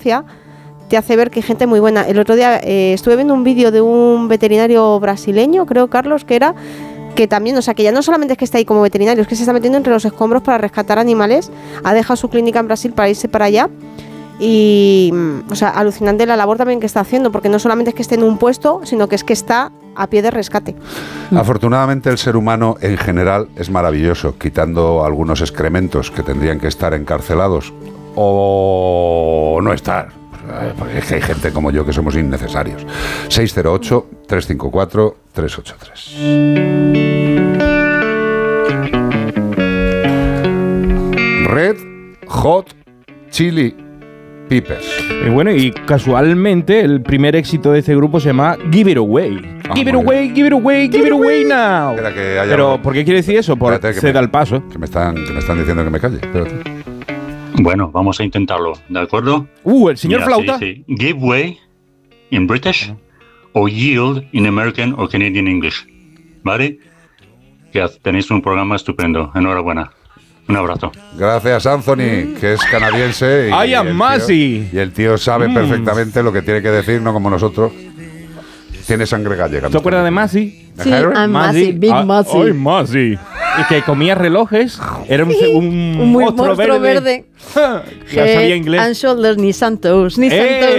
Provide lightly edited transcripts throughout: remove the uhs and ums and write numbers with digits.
desgracia, te hace ver que hay gente muy buena. El otro día estuve viendo un vídeo de un veterinario brasileño, creo, Carlos, que también, o sea, que ya no solamente es que está ahí como veterinario, es que se está metiendo entre los escombros para rescatar animales, ha dejado su clínica en Brasil para irse para allá. Y, o sea, alucinante la labor también que está haciendo, porque no solamente es que esté en un puesto, sino que es que está a pie de rescate. Afortunadamente el ser humano en general es maravilloso, quitando algunos excrementos que tendrían que estar encarcelados o no estar, porque es que hay gente como yo que somos innecesarios. 608-354-383. Red Hot Chili Peppers. Bueno, y casualmente el primer éxito de este grupo se llama Give It Away. Give it away, give it away, give it away now. Espera, que haya Pero, algo. ¿por qué quiere decir eso? Por ceda el paso. Que me están diciendo que me calle. Espérate. Bueno, vamos a intentarlo, ¿de acuerdo? El señor Mira, Flauta. se dice give way in British o yield in American o Canadian English, ¿vale? Que tenéis un programa estupendo. Enhorabuena. Un abrazo. Gracias, Anthony, que es canadiense. I am Massey. Y el tío sabe perfectamente lo que tiene que decir, no como nosotros. Tiene sangre gallega. ¿Te acuerdas de Massey? Sí, I'm Massey, Big Massey. ¡Ay, Massey! Y que comía relojes. Era un muy monstruo verde. Ya sabía inglés. And shoulders, ni santos, ni santos.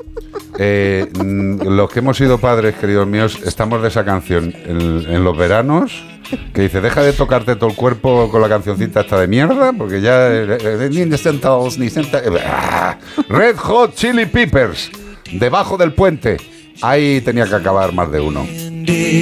Los que hemos sido padres, queridos míos, estamos de esa canción en los veranos, que dice, deja de tocarte todo el cuerpo con la cancioncita esta de mierda, porque ya ni santos, ni santos. Red Hot Chili Peppers, Debajo del Puente. Ahí tenía que acabar más de uno.